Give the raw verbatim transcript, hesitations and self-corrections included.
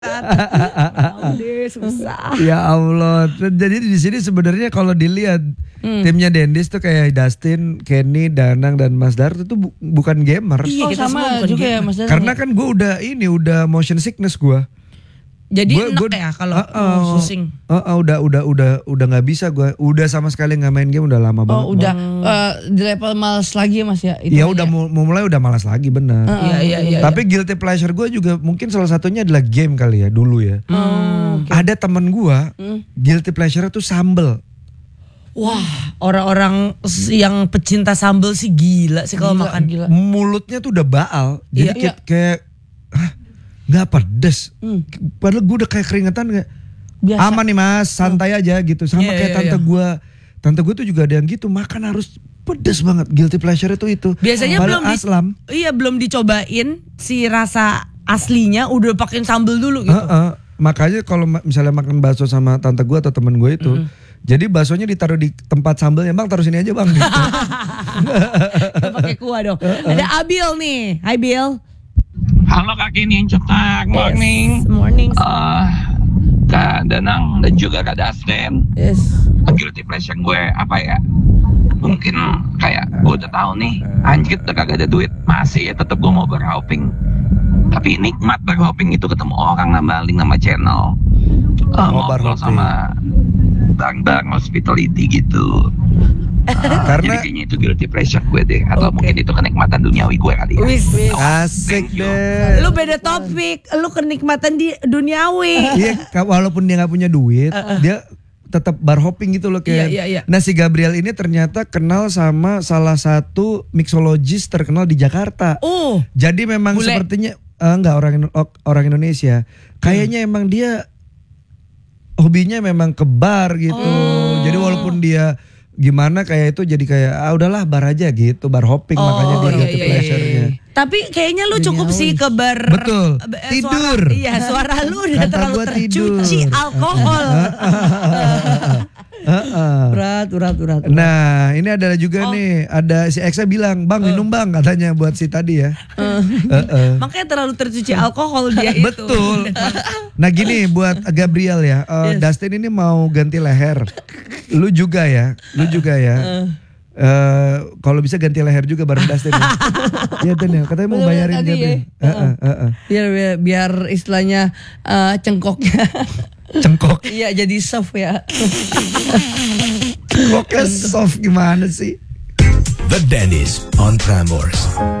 Udah susah. Ya Allah. Jadi di sini sebenarnya kalau dilihat hmm. timnya Dendis tuh kayak Dustin, Kenny, Danang dan Mas Dar itu bu- bukan gamer. Iya, oh, sama juga gamer. Ya Mas Dar. Karena kan gue udah ini udah motion sickness gue. Jadi gua, enak gua, ya kalau uh, uh, pusing. Uh, uh, udah udah udah udah nggak bisa gue. Udah sama sekali nggak main game udah lama banget. Oh udah uh, di level malas lagi Mas ya. Iya udah ya? mau mulai udah malas lagi benar. Uh, iya, iya, iya, Tapi iya. guilty pleasure gue juga mungkin salah satunya adalah game kali ya dulu ya. Hmm. Okay. Ada temen gue hmm. guilty pleasure tuh sambel. Wah, orang-orang yang pecinta sambel sih gila sih kalau makan gila. Mulutnya tuh udah baal. Jadi iya, kayak, iya. kayak nggak pedes, hmm. padahal gue udah kayak keringetan kayak biasa. Aman nih mas, santai aja gitu. Sama yeah, kayak yeah, tante yeah. gue, tante gue tuh juga ada yang gitu makan harus pedes banget. Guilty pleasure itu itu. Biasanya padahal belum aslam. Di, iya belum dicobain si rasa aslinya udah pakein sambal dulu gitu. Uh-uh. Makanya kalau misalnya makan bakso sama tante gue atau temen gue itu, mm-hmm. jadi baksonya ditaruh di tempat sambelnya, bang taruh sini aja bang. Gitu. Pakai kuah dong. Uh-uh. Ada Abil nih, Hai Bill. Halo Kak Kini, cetak morning. Yes, morning. Uh, Kak Danang dan juga Kak Dustin. Yes. Guilty pleasure gue apa ya? Mungkin kayak gue udah tahu nih, anjir udah kagak ada duit, masih ya tetap gue mau berhopping. Tapi nikmat berhopping itu ketemu orang, nambah link nama channel, uh, ngobrol sama bang-bang hospitality gitu. Uh, Karena jadi kayaknya itu guilty pleasure gue deh. Atau okay. mungkin itu kenikmatan duniawi gue kali ya. Wis, wis. Asik deh. Lu beda topik. Lu kenikmatan di duniawi. Iya, walaupun dia gak punya duit, uh-uh. dia tetap bar hopping gitu loh kayak. Iya, iya, iya. Nah si Gabriel ini ternyata kenal sama salah satu mixologist terkenal di Jakarta. Oh. Jadi memang Bule. sepertinya uh, enggak orang orang Indonesia. Kayaknya hmm. emang dia hobinya memang ke bar gitu. Oh. Jadi walaupun dia gimana kayak itu jadi kayak ah udahlah bar aja gitu, bar hopping oh, makanya dia guilty iya, pleasure-nya. Tapi kayaknya lu cukup Duniawi. sih ke bar. Betul. Eh, tidur. Suara, iya, suara lu udah Kata terlalu tercuci tidur. alkohol. Uh-uh. Berat, berat, berat. Nah, ini adalah juga oh. nih, ada si Eksa bilang, "Bang, uh. minum Bang," katanya buat si tadi ya. Uh. Uh-uh. Makanya terlalu tercuci alkohol dia itu. Betul. Nah, gini buat Gabriel ya, uh, yes. Dustin ini mau ganti leher. Lu juga ya, lu juga ya. Uh. Uh, kalau bisa ganti leher juga bareng Dustin ya. Iya Dan ya, katanya mau bayarin dia. Ya. Uh, uh, uh, uh. Biar, biar biar istilahnya uh, cengkoknya cengkok. Iya jadi soft ya. Cengkoknya soft gimana sih? The Dennis on Prambors.